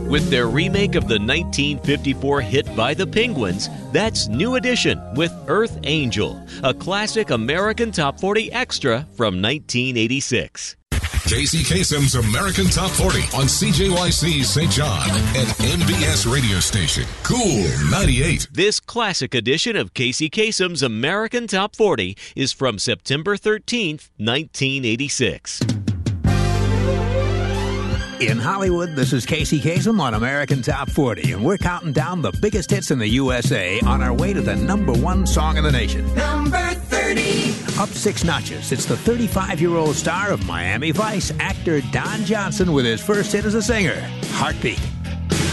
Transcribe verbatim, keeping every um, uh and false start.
With their remake of the nineteen fifty-four hit by the Penguins, that's New Edition with Earth Angel, a classic American Top forty extra from nineteen eighty-six. Casey Kasem's American Top forty on C J Y C Saint John and M B S radio station, Cool ninety-eight. This classic edition of Casey Kasem's American Top forty is from September thirteenth, nineteen eighty-six. In Hollywood, this is Casey Kasem on American Top forty, and we're counting down the biggest hits in the U S A on our way to the number one song in the nation. Number thirty. Up six notches, it's the thirty-five-year-old star of Miami Vice, actor Don Johnson, with his first hit as a singer, Heartbeat.